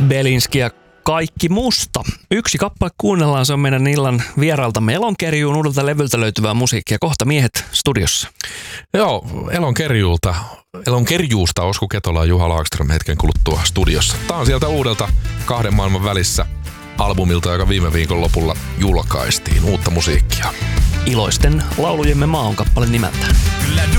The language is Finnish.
Belinski ja Kaikki musta. Yksi kappale kuunnellaan, se on meidän illan vierailtamme Elonkerjuun uudelta levyltä löytyvää musiikkia. Kohta miehet studiossa. Joo, Elonkerjuusta Osku Ketola ja Juha Laakström hetken kuluttua studiossa. Tää on sieltä uudelta Kahden maailman välissä albumilta, joka viime viikon lopulla julkaistiin. Uutta musiikkia. Iloisten laulujemme maa on kappale nimeltään.